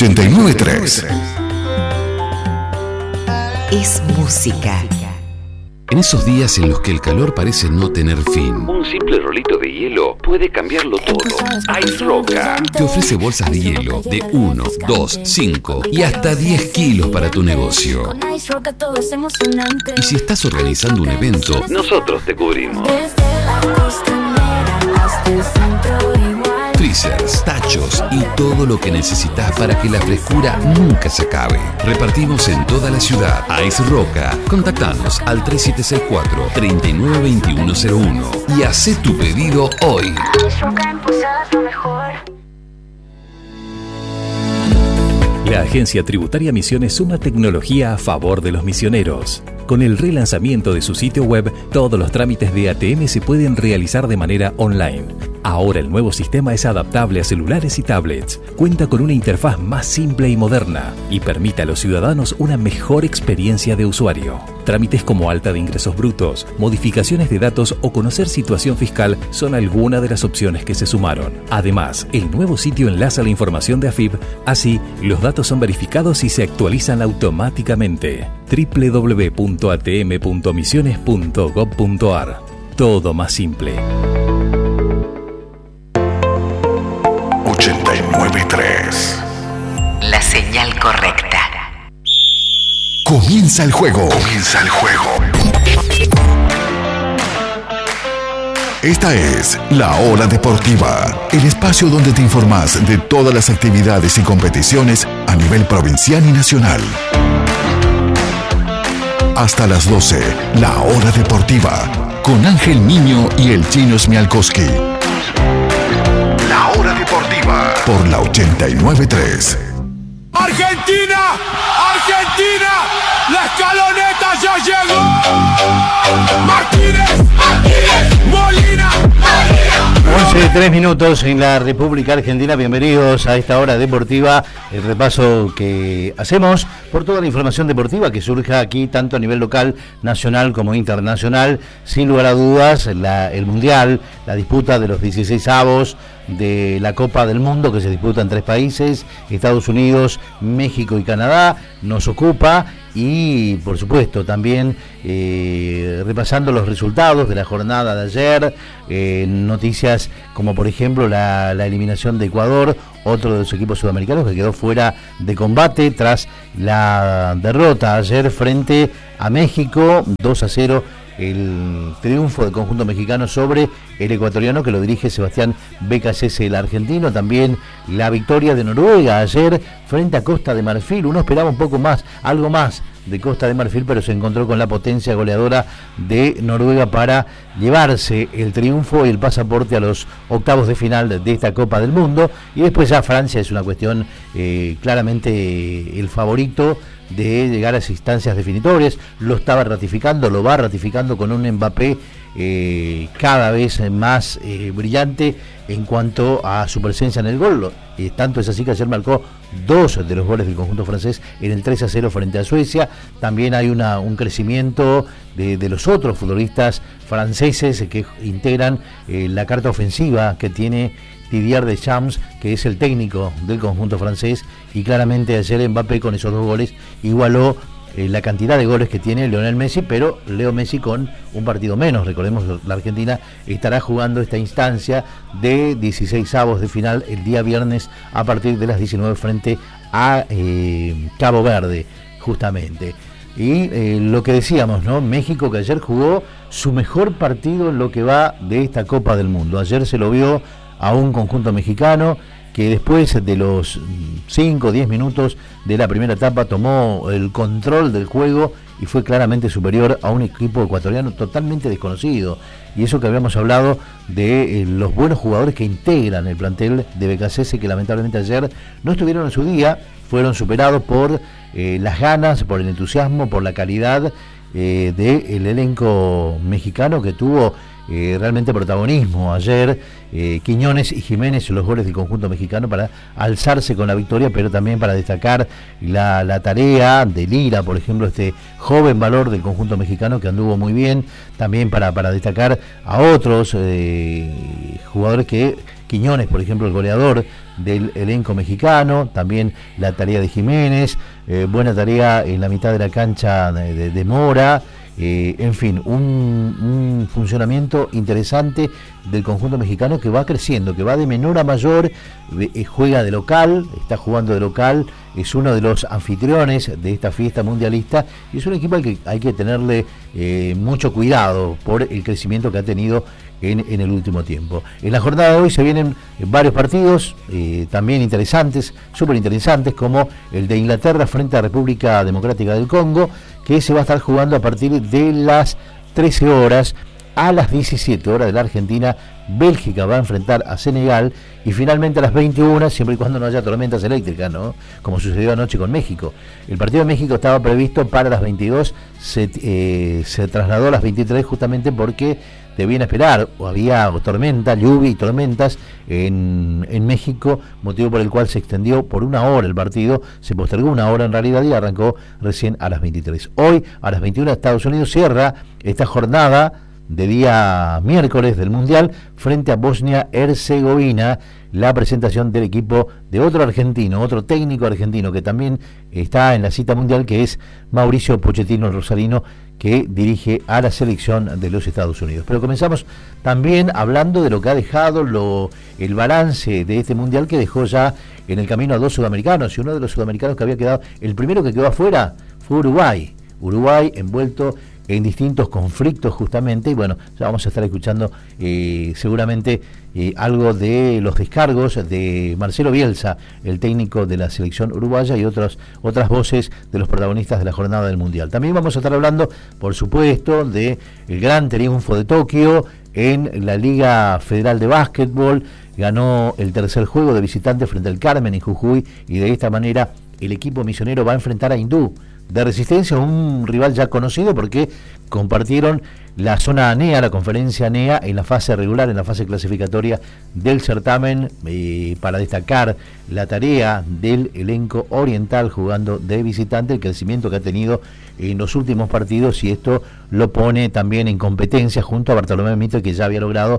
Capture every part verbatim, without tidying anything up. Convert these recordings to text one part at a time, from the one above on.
ochenta y nueve punto tres. Es música. En esos días en los que el calor parece no tener fin, un simple rolito de hielo puede cambiarlo todo. Ice Roca te ofrece bolsas de hielo de uno, dos, cinco y hasta diez kilos para tu negocio. Y si estás organizando un evento, nosotros te cubrimos. Freezers, tachos y todo lo que necesitas para que la frescura nunca se acabe. Repartimos en toda la ciudad. Ice Roca. Contactanos al tres siete seis cuatro, tres nueve dos uno cero uno y haz tu pedido hoy. La Agencia Tributaria Misiones suma tecnología a favor de los misioneros. Con el relanzamiento de su sitio web, todos los trámites de A T M se pueden realizar de manera online. Ahora el nuevo sistema es adaptable a celulares y tablets, cuenta con una interfaz más simple y moderna y permite a los ciudadanos una mejor experiencia de usuario. Trámites como alta de ingresos brutos, modificaciones de datos o conocer situación fiscal son algunas de las opciones que se sumaron. Además, el nuevo sitio enlaza la información de A F I B, así los datos son verificados y se actualizan automáticamente. doble u doble u doble u punto a t m punto misiones punto gob punto a r. Todo más simple. ochenta y nueve punto tres. La señal correcta. Comienza el juego. Comienza el juego. Esta es La Hora Deportiva, el espacio donde te informás de todas las actividades y competiciones a nivel provincial y nacional. Hasta las doce, La Hora Deportiva, con Ángel Niño y el Chino Smialkowski. La Hora Deportiva, por la ochenta y nueve punto tres. ¡Argentina! ¡Argentina! ¡La escaloneta ya llegó! ¡Martínez! ¡Martínez! ¡Molina! once, tres minutos en la República Argentina. Bienvenidos a esta hora deportiva, el repaso que hacemos por toda la información deportiva que surja aquí, tanto a nivel local, nacional como internacional. Sin lugar a dudas, la, el Mundial, la disputa de los dieciséis avos de la Copa del Mundo que se disputa en tres países, Estados Unidos, México y Canadá, nos ocupa. Y por supuesto también eh, repasando los resultados de la jornada de ayer, eh, noticias como por ejemplo la, la eliminación de Ecuador, otro de los equipos sudamericanos que quedó fuera de combate tras la derrota ayer frente a México, dos a cero. El triunfo del conjunto mexicano sobre el ecuatoriano que lo dirige Sebastián Becasese, el argentino. También la victoria de Noruega ayer frente a Costa de Marfil. Uno esperaba un poco más, algo más de Costa de Marfil, pero se encontró con la potencia goleadora de Noruega para llevarse el triunfo y el pasaporte a los octavos de final de esta Copa del Mundo. Y después ya Francia es una cuestión eh, claramente el favorito de llegar a las instancias definitorias. Lo estaba ratificando, lo va ratificando con un Mbappé eh, cada vez más eh, brillante en cuanto a su presencia en el gol. Eh, tanto es así que ayer marcó dos de los goles del conjunto francés en el tres a cero frente a Suecia. También hay una, un crecimiento de, de los otros futbolistas franceses que integran eh, la carta ofensiva que tiene Didier Deschamps, que es el técnico del conjunto francés, y claramente ayer Mbappé con esos dos goles igualó eh, la cantidad de goles que tiene Lionel Messi, pero Leo Messi con un partido menos. Recordemos, la Argentina estará jugando esta instancia de dieciséis avos de final el día viernes a partir de las diecinueve frente a eh, Cabo Verde, justamente. Y eh, lo que decíamos, ¿no? México, que ayer jugó su mejor partido en lo que va de esta Copa del Mundo. Ayer se lo vio a un conjunto mexicano que después de los cinco o diez minutos de la primera etapa tomó el control del juego y fue claramente superior a un equipo ecuatoriano totalmente desconocido. Y eso que habíamos hablado de eh, los buenos jugadores que integran el plantel de Becasese, que lamentablemente ayer no estuvieron en su día, fueron superados por eh, las ganas, por el entusiasmo, por la calidad eh, del elenco mexicano que tuvo Eh, realmente protagonismo ayer. eh, Quiñones y Jiménez, los goles del conjunto mexicano, para alzarse con la victoria, pero también para destacar la, la tarea de Lira, por ejemplo, este joven valor del conjunto mexicano que anduvo muy bien, también para, para destacar a otros eh, jugadores que, que Quiñones, por ejemplo, el goleador del elenco mexicano, también la tarea de Jiménez, eh, buena tarea en la mitad de la cancha de, de, de Mora, eh, en fin, un, un funcionamiento interesante del conjunto mexicano que va creciendo, que va de menor a mayor, eh, juega de local, está jugando de local, es uno de los anfitriones de esta fiesta mundialista y es un equipo al que hay que tenerle eh, mucho cuidado por el crecimiento que ha tenido en, en el último tiempo. En la jornada de hoy se vienen varios partidos eh, también interesantes, súper interesantes, como el de Inglaterra frente a República Democrática del Congo, que se va a estar jugando a partir de las trece horas. A las diecisiete horas de la Argentina, Bélgica va a enfrentar a Senegal y finalmente a las veintiuna, siempre y cuando no haya tormentas eléctricas, ¿no? Como sucedió anoche con México. El partido de México estaba previsto para las veintidós, se, eh, se trasladó a las veintitrés justamente porque debían esperar, o había tormenta, lluvia y tormentas en, en México, motivo por el cual se extendió por una hora el partido, se postergó una hora en realidad y arrancó recién a las veintitrés. Hoy, a las veintiuna, Estados Unidos cierra esta jornada de día miércoles del Mundial frente a Bosnia-Herzegovina, la presentación del equipo de otro argentino, otro técnico argentino que también está en la cita mundial, que es Mauricio Pochettino, el rosarino, que dirige a la selección de los Estados Unidos. Pero comenzamos también hablando de lo que ha dejado lo, el balance de este Mundial, que dejó ya en el camino a dos sudamericanos, y uno de los sudamericanos que había quedado, el primero que quedó afuera fue Uruguay, Uruguay envuelto en distintos conflictos justamente, y bueno, ya vamos a estar escuchando eh, seguramente eh, algo de los descargos de Marcelo Bielsa, el técnico de la selección uruguaya, y otras otras voces de los protagonistas de la jornada del Mundial. También vamos a estar hablando, por supuesto, de el gran triunfo de Tokio en la Liga Federal de Básquetbol. Ganó el tercer juego de visitante frente al Carmen en Jujuy, y de esta manera el equipo misionero va a enfrentar a Hindú de Resistencia, un rival ya conocido porque compartieron la zona A N E A, la conferencia A N E A, en la fase regular, en la fase clasificatoria del certamen, eh, para destacar la tarea del elenco oriental jugando de visitante, el crecimiento que ha tenido en los últimos partidos, y esto lo pone también en competencia junto a Bartolomé Mitre, que ya había logrado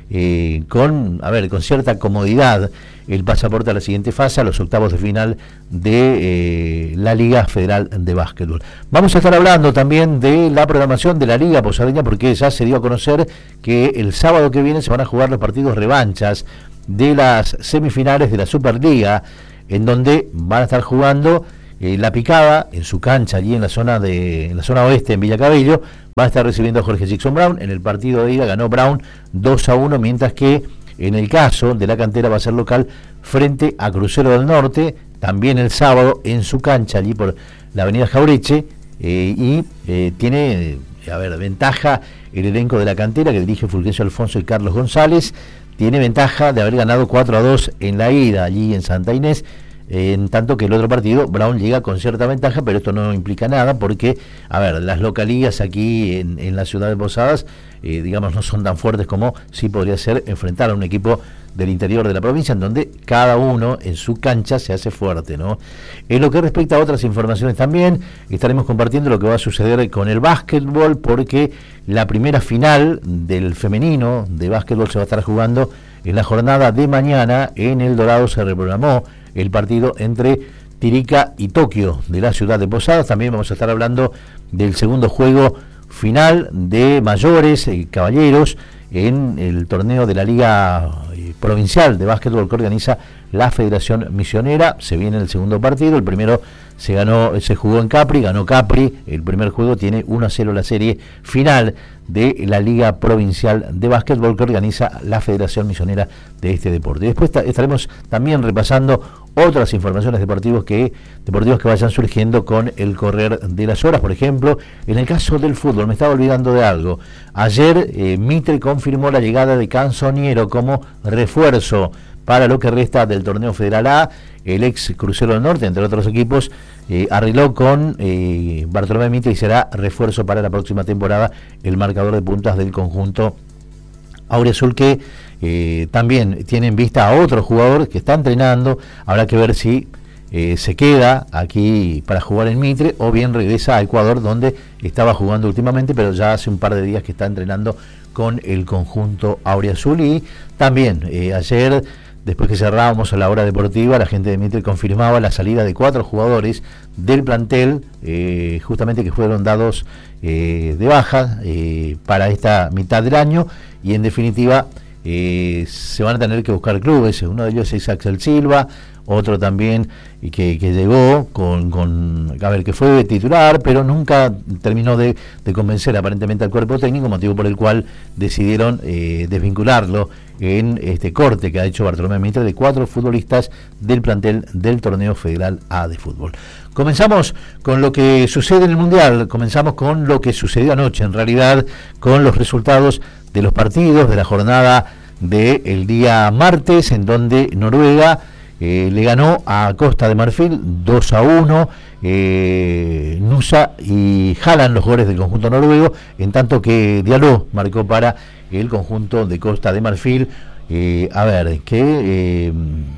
Eh, con, a ver, con cierta comodidad el pasaporte a la siguiente fase, a los octavos de final de eh, la Liga Federal de Básquetbol. Vamos a estar hablando también de la programación de la Liga Posadeña, porque ya se dio a conocer que el sábado que viene se van a jugar los partidos revanchas de las semifinales de la Superliga, en donde van a estar jugando eh, La Picada en su cancha allí en la zona de en la zona oeste, en Villa Cabello. Va a estar recibiendo a Jorge Jackson Brown. En el partido de ida ganó Brown dos a uno, mientras que en el caso de la cantera va a ser local frente a Crucero del Norte, también el sábado en su cancha, allí por la avenida Jaureche, eh, y eh, tiene, a ver, ventaja el elenco de la cantera que dirige Fulgencio Alfonso y Carlos González. Tiene ventaja de haber ganado cuatro a dos en la ida allí en Santa Inés, en tanto que el otro partido Brown llega con cierta ventaja, pero esto no implica nada porque, a ver, las localías aquí en, en la ciudad de Posadas, eh, digamos, no son tan fuertes como sí podría ser enfrentar a un equipo del interior de la provincia, en donde cada uno en su cancha se hace fuerte, ¿no? En lo que respecta a otras informaciones también, estaremos compartiendo lo que va a suceder con el básquetbol, porque la primera final del femenino de básquetbol se va a estar jugando en la jornada de mañana. En El Dorado se reprogramó el partido entre Tirica y Tokio de la ciudad de Posadas. También vamos a estar hablando del segundo juego final de mayores, eh, caballeros, en el torneo de la Liga eh, Provincial de Básquetbol que organiza la Federación Misionera. Se viene el segundo partido, el primero se ganó, se jugó en Capri, ganó Capri, el primer juego, tiene uno a cero la serie final de la Liga Provincial de Básquetbol que organiza la Federación Misionera de este deporte. Y después estaremos también repasando otras informaciones deportivas que, deportivas que vayan surgiendo con el correr de las horas. Por ejemplo, en el caso del fútbol, me estaba olvidando de algo. Ayer eh, Mitre confirmó la llegada de Canzoniero como refuerzo para lo que resta del torneo Federal A. El ex Crucero del Norte, entre otros equipos, eh, arregló con eh, Bartolomé Mitre y será refuerzo para la próxima temporada el marcador de puntas del conjunto Auriazul, que eh, también tiene en vista a otro jugador que está entrenando. Habrá que ver si eh, se queda aquí para jugar en Mitre o bien regresa a Ecuador, donde estaba jugando últimamente, pero ya hace un par de días que está entrenando con el conjunto auriazul. Y también eh, ayer, después que cerrábamos a la hora deportiva, la gente de Mitre confirmaba la salida de cuatro jugadores del plantel, eh, justamente que fueron dados eh, de baja eh, para esta mitad del año, y en definitiva eh, se van a tener que buscar clubes. Uno de ellos es Axel Silva, otro también que, que llegó con, con, a ver, que fue titular, pero nunca terminó de, de convencer aparentemente al cuerpo técnico, motivo por el cual decidieron eh, desvincularlo en este corte que ha hecho Bartolomé Mitre de cuatro futbolistas del plantel del Torneo Federal A de fútbol. Comenzamos con lo que sucede en el Mundial, comenzamos con lo que sucedió anoche, en realidad con los resultados de los partidos de la jornada del día martes, en donde Noruega Eh, le ganó a Costa de Marfil dos a uno, eh, Nusa y Haaland los goles del conjunto noruego, en tanto que Diallo marcó para el conjunto de Costa de Marfil. Eh, a ver, que eh,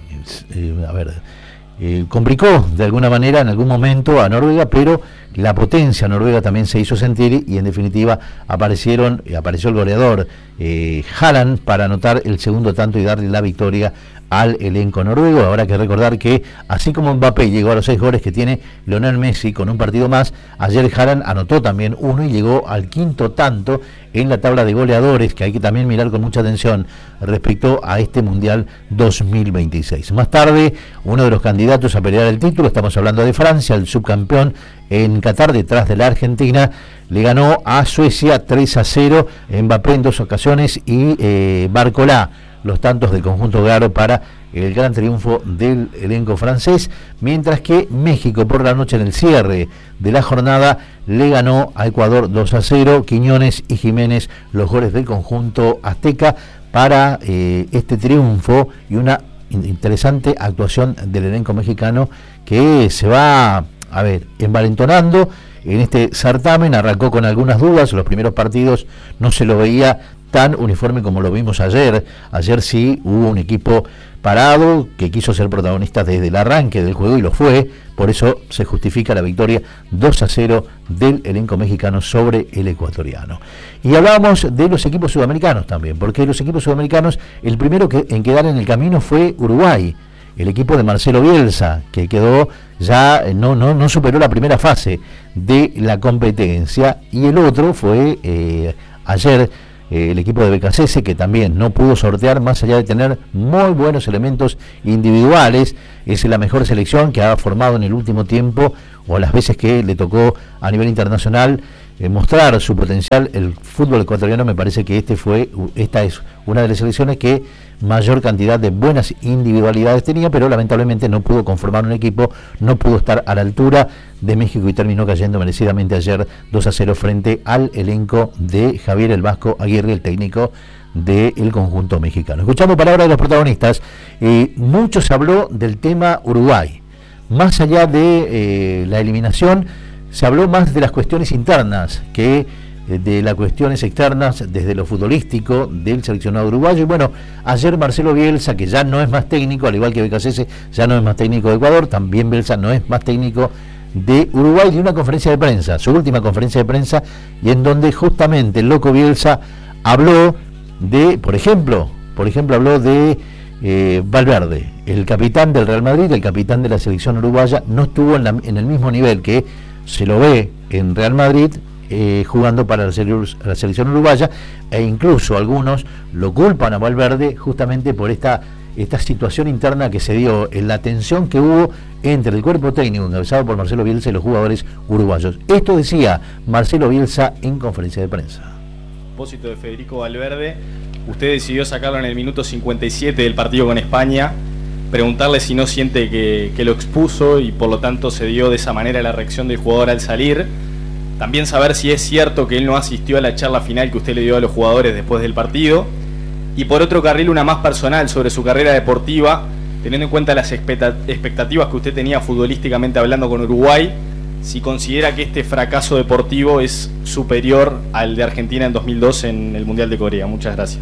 eh, a ver, eh, complicó de alguna manera en algún momento a Noruega, pero la potencia noruega también se hizo sentir y en definitiva aparecieron, apareció el goleador eh, Haaland para anotar el segundo tanto y darle la victoria al elenco noruego. Habrá que recordar que así como Mbappé llegó a los seis goles que tiene Lionel Messi con un partido más, ayer Haaland anotó también uno y llegó al quinto tanto en la tabla de goleadores, que hay que también mirar con mucha atención respecto a este Mundial dos mil veintiséis. Más tarde, uno de los candidatos a pelear el título, estamos hablando de Francia, el subcampeón en Qatar detrás de la Argentina, le ganó a Suecia tres a cero, Mbappé en dos ocasiones y eh, Barcolá los tantos del conjunto garo para el gran triunfo del elenco francés, mientras que México por la noche en el cierre de la jornada le ganó a Ecuador dos a cero, Quiñones y Jiménez los goles del conjunto azteca para eh, este triunfo y una interesante actuación del elenco mexicano que se va, a ver, envalentonando en este certamen. Arrancó con algunas dudas, los primeros partidos no se lo veía tan uniforme como lo vimos ayer. Ayer sí hubo un equipo parado que quiso ser protagonista desde el arranque del juego y lo fue, por eso se justifica la victoria dos a cero del elenco mexicano sobre el ecuatoriano. Y hablábamos de los equipos sudamericanos también, porque los equipos sudamericanos, el primero que en quedar en el camino fue Uruguay, el equipo de Marcelo Bielsa, que quedó ya, no, no, no superó la primera fase de la competencia, y el otro fue eh, ayer Eh, el equipo de B K C S, que también no pudo sortear, más allá de tener muy buenos elementos individuales. Es la mejor selección que ha formado en el último tiempo, o las veces que le tocó a nivel internacional eh, mostrar su potencial. El fútbol ecuatoriano, me parece que este fue esta es una de las selecciones que mayor cantidad de buenas individualidades tenía, pero lamentablemente no pudo conformar un equipo, no pudo estar a la altura de México y terminó cayendo merecidamente ayer dos a cero frente al elenco de Javier el Vasco Aguirre, el técnico del conjunto mexicano. Escuchamos palabras de los protagonistas. Eh, mucho se habló del tema Uruguay. Más allá de eh, la eliminación, se habló más de las cuestiones internas que de las cuestiones externas desde lo futbolístico del seleccionado uruguayo. Y bueno, ayer Marcelo Bielsa, que ya no es más técnico, al igual que B K C S ya no es más técnico de Ecuador, también Bielsa no es más técnico de Uruguay, dio una conferencia de prensa, su última conferencia de prensa, y en donde justamente el loco Bielsa habló de, por ejemplo, por ejemplo habló de eh, Valverde, el capitán del Real Madrid, el capitán de la selección uruguaya, no estuvo en, la, en el mismo nivel que se lo ve en Real Madrid, Eh, jugando para la, la selección uruguaya, e incluso algunos lo culpan a Valverde justamente por esta, esta situación interna que se dio, en la tensión que hubo entre el cuerpo técnico encabezado por Marcelo Bielsa y los jugadores uruguayos. Esto decía Marcelo Bielsa en conferencia de prensa. A propósito de Federico Valverde, usted decidió sacarlo en el minuto cincuenta y siete del partido con España, preguntarle si no siente que, que lo expuso y por lo tanto se dio de esa manera la reacción del jugador al salir. También saber si es cierto que él no asistió a la charla final que usted le dio a los jugadores después del partido. Y por otro carril, una más personal sobre su carrera deportiva, teniendo en cuenta las expectativas que usted tenía futbolísticamente hablando con Uruguay, si considera que este fracaso deportivo es superior al de Argentina en dos mil dos en el Mundial de Corea. Muchas gracias.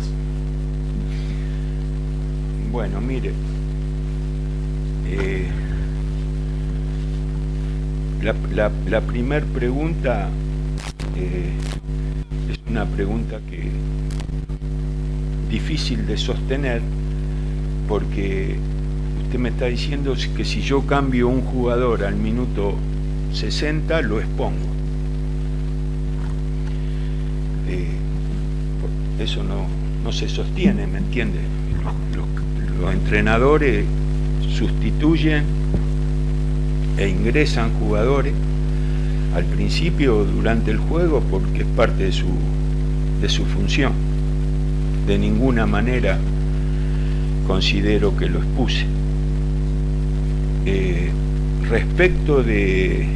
Bueno, mire, eh, la, la, la primer pregunta eh, es una pregunta que difícil de sostener, porque usted me está diciendo que si yo cambio un jugador al minuto sesenta lo expongo. Eh, eso no, no se sostiene, ¿me entiende? Los, los, los entrenadores sustituyen e ingresan jugadores al principio, durante el juego, porque es parte de su, de su función. De ninguna manera considero que lo expuse. Eh, respecto de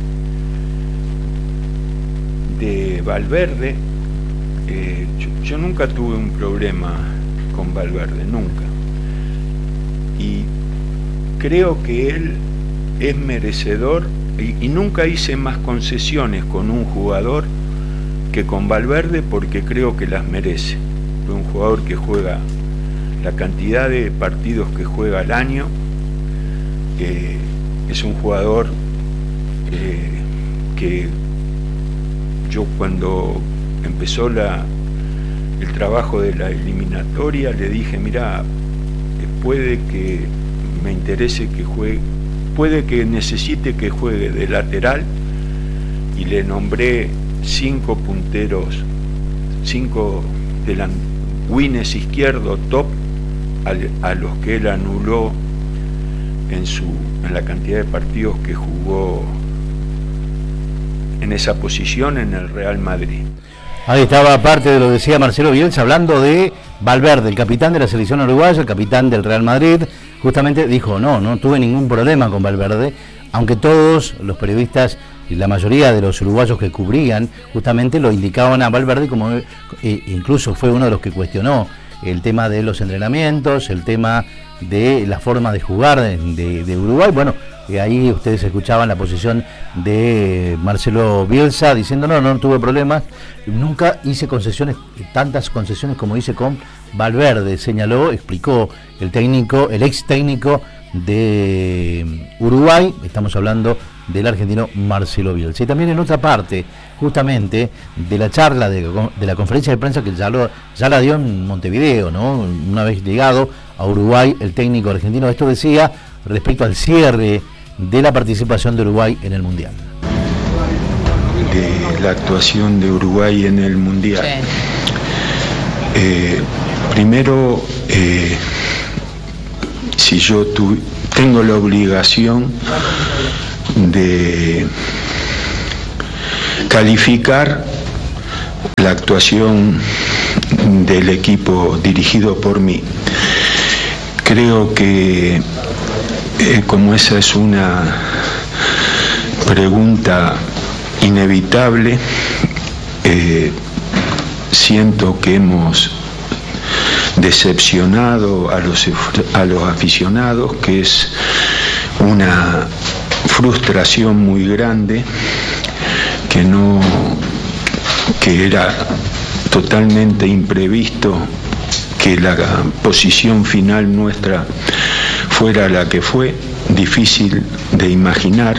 de Valverde, eh, yo, yo nunca tuve un problema con Valverde, nunca. Y creo que él es merecedor, y, y nunca hice más concesiones con un jugador que con Valverde, porque creo que las merece. Fue un jugador que juega la cantidad de partidos que juega al año, eh, es un jugador eh, que yo, cuando empezó la, el trabajo de la eliminatoria, le dije, mira, puede que me interese que juegue, puede que necesite que juegue de lateral, y le nombré cinco punteros, cinco delanteros, wines izquierdo top, a, a los que él anuló en su en la cantidad de partidos que jugó en esa posición en el Real Madrid. Ahí estaba parte de lo que decía Marcelo Bielsa, hablando de Valverde, el capitán de la selección uruguaya, el capitán del Real Madrid. Justamente dijo, no, no tuve ningún problema con Valverde, aunque todos los periodistas y la mayoría de los uruguayos que cubrían justamente lo indicaban a Valverde como, eh, incluso fue uno de los que cuestionó el tema de los entrenamientos, el tema de la forma de jugar de, de, de Uruguay. Bueno, eh, ahí ustedes escuchaban la posición de Marcelo Bielsa diciendo, no, no tuve problemas, nunca hice concesiones, tantas concesiones como hice con Valverde, señaló, explicó el técnico, el ex técnico de Uruguay. Estamos hablando del argentino Marcelo Bielsa. Y también en otra parte, justamente, de la charla de, de la conferencia de prensa que ya, lo, ya la dio en Montevideo, ¿no? Una vez llegado a Uruguay, el técnico argentino, esto decía respecto al cierre de la participación de Uruguay en el Mundial. De la actuación de Uruguay en el Mundial. Sí. Eh, primero, eh, si yo tu, tengo la obligación de calificar la actuación del equipo dirigido por mí. Creo que eh, como esa es una pregunta inevitable, eh, siento que hemos decepcionado a los, a los aficionados, que es una frustración muy grande, que no, que era totalmente imprevisto que la posición final nuestra fuera la que fue, difícil de imaginar,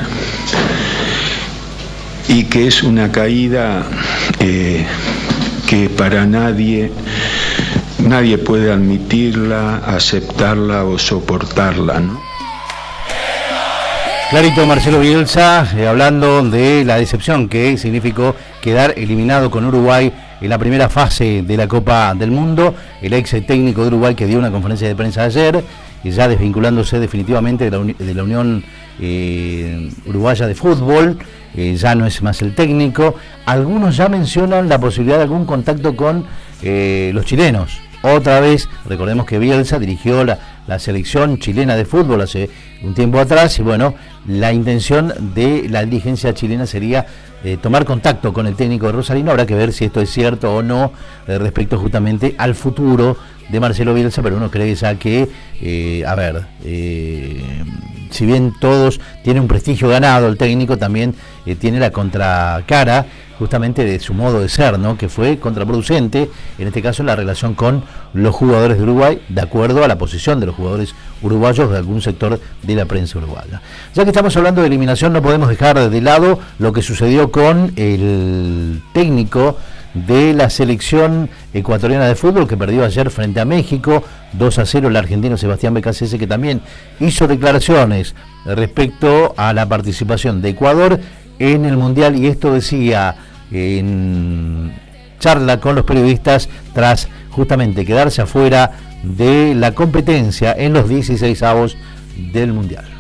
y que es una caída eh, que para nadie nadie puede admitirla, aceptarla o soportarla, ¿no? Clarito Marcelo Bielsa, eh, hablando de la decepción que significó quedar eliminado con Uruguay en la primera fase de la Copa del Mundo. El ex técnico de Uruguay, que dio una conferencia de prensa ayer, y ya desvinculándose definitivamente de la, de la Unión eh, Uruguaya de Fútbol, eh, ya no es más el técnico. Algunos ya mencionan la posibilidad de algún contacto con eh, los chilenos. Otra vez, recordemos que Bielsa dirigió la, la selección chilena de fútbol hace un tiempo atrás, y bueno, la intención de la dirigencia chilena sería eh, tomar contacto con el técnico de Rosarino. Habrá que ver si esto es cierto o no eh, respecto justamente al futuro de Marcelo Bielsa, pero uno cree ya que, eh, a ver, eh, si bien todos tienen un prestigio ganado, el técnico también eh, tiene la contracara justamente de su modo de ser, ¿no? Que fue contraproducente, en este caso en la relación con los jugadores de Uruguay, de acuerdo a la posición de los jugadores uruguayos, de algún sector de la prensa uruguaya. Ya que estamos hablando de eliminación, no podemos dejar de lado lo que sucedió con el técnico de la selección ecuatoriana de fútbol, que perdió ayer frente a México dos a cero, el argentino Sebastián Becasese, que también hizo declaraciones respecto a la participación de Ecuador en el Mundial, y esto decía en charla con los periodistas tras justamente quedarse afuera de la competencia en los dieciseisavos del Mundial.